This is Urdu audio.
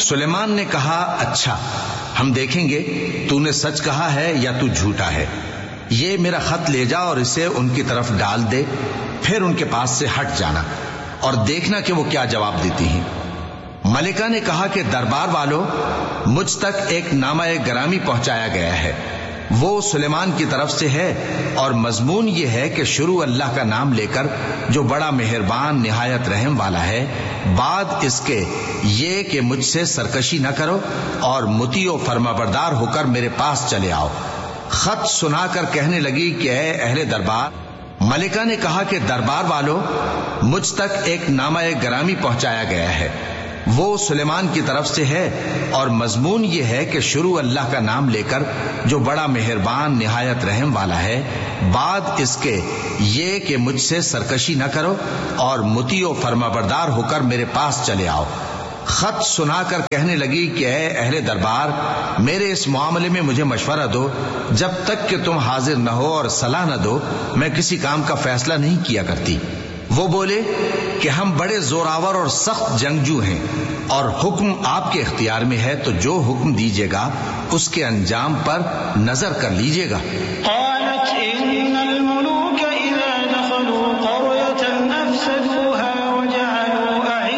سلیمان نے کہا اچھا، ہم دیکھیں گے تو نے سچ کہا ہے یا تو جھوٹا ہے۔ یہ میرا خط لے جا اور اسے ان کی طرف ڈال دے، پھر ان کے پاس سے ہٹ جانا اور دیکھنا کہ وہ کیا جواب دیتی ہیں۔ ملکہ نے کہا کہ دربار والو، مجھ تک ایک نامہ گرامی پہنچایا گیا ہے، وہ سلیمان کی طرف سے ہے اور مضمون یہ ہے کہ شروع اللہ کا نام لے کر جو بڑا مہربان نہایت رحم والا ہے، بعد اس کے یہ کہ مجھ سے سرکشی نہ کرو اور مطیع و فرمانبردار ہو کر میرے پاس چلے آؤ۔ خط سنا کر کہنے لگی کہ اے اہل دربار، ملکہ نے کہا کہ دربار والو، مجھ تک ایک نامہ گرامی پہنچایا گیا ہے، وہ سلیمان کی طرف سے ہے اور مضمون یہ ہے کہ شروع اللہ کا نام لے کر جو بڑا مہربان نہایت رحم والا ہے، بعد اس کے یہ کہ مجھ سے سرکشی نہ کرو اور مطیع و فرمانبردار ہو کر میرے پاس چلے آؤ۔ خط سنا کر کہنے لگی کہ اے اہل دربار، میرے اس معاملے میں مجھے مشورہ دو، جب تک کہ تم حاضر نہ ہو اور صلاح نہ دو میں کسی کام کا فیصلہ نہیں کیا کرتی۔ وہ بولے کہ ہم بڑے زوراور اور سخت جنگجو ہیں اور حکم آپ کے اختیار میں ہے، تو جو حکم دیجیے گا اس کے انجام پر نظر کر لیجیے گا۔